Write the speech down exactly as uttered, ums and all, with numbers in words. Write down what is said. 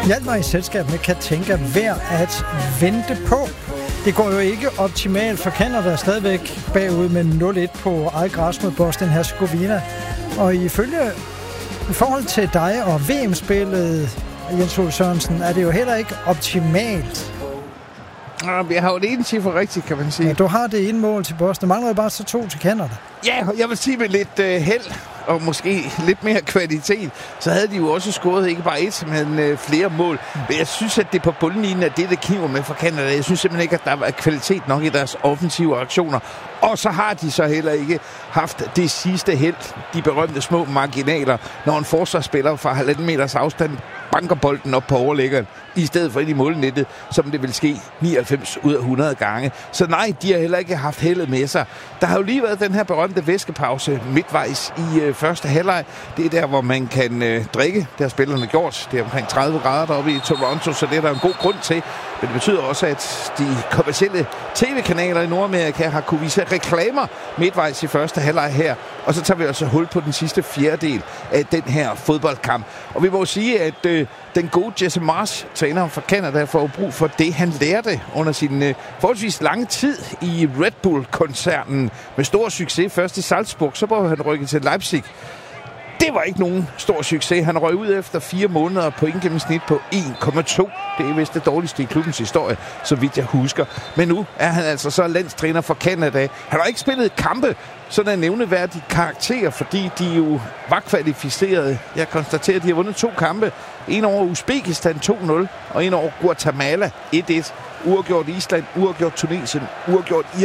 Hjælp mig i selskab med Katinka værd at vente på. Det går jo ikke optimalt for Canada, stadigvæk bagud med nul et på eget græs mod Bosnien-Herzegovina. Og ifølge i forhold til dig og V M-spillet, Jens Ole Sørensen, er det jo heller ikke optimalt. Jeg har jo det ene cifre rigtigt, kan man sige. Ja, du har det ene mål til Bosnien. Mangler jo bare så to til Canada. Ja, jeg vil sige med lidt øh, held og måske lidt mere kvalitet, så havde de jo også scoret ikke bare et, men øh, flere mål. Men jeg synes, at det på bundlinjen er det, der kniver med for Canada. Jeg synes simpelthen ikke, at der er kvalitet nok i deres offensive aktioner. Og så har de så heller ikke haft det sidste held, de berømte små marginaler, når en forsvarsspiller fra halvanden meters afstand banker bolden op på overlæggeren, i stedet for ind i målnettet, som det vil ske nioghalvfems ud af hundrede gange. Så nej, de har heller ikke haft heldet med sig. Der har jo lige været den her berømte væskepause midtvejs i øh, første halvleg. Det er der, hvor man kan øh, drikke. Det har spillerne gjort. Det er omkring tredive grader deroppe i Toronto, så det er der en god grund til. Men det betyder også, at de kommercielle tv-kanaler i Nordamerika har kunne vise reklamer midtvejs i første halvleg her. Og så tager vi altså hul på den sidste fjerdedel af den her fodboldkamp. Og vi må sige, at øh, den gode Jesse Marsch, træneren for Canada, får brug for det, han lærte under sin øh, forholdsvis lange tid i Red Bull-koncernen. Med stor succes først i Salzburg, så var han rykket til Leipzig. Det var ikke nogen stor succes. Han røg ud efter fire måneder på en gennemsnit på en komma to. Det er vist det dårligste i klubbens historie, så vidt jeg husker. Men nu er han altså så landstræner for Canada. Han har ikke spillet kampe, sådan en nævneværdig karakter, fordi de jo var kvalificerede. Jeg konstaterer, at de har vundet to kampe. En over Uzbekistan to nul, og en over Guatemala et et. Uafgjort Island, uafgjort Tunesien, uafgjort